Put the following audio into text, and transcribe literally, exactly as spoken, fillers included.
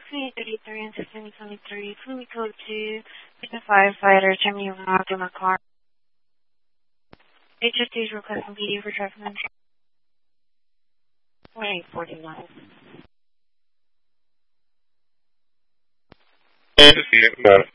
twenty thirty-three and twenty twenty-three, flight code two, Delta firefighter, Germany, to my car. H F T's requesting P D for traffic control. twenty-eight forty-nine. I just see it,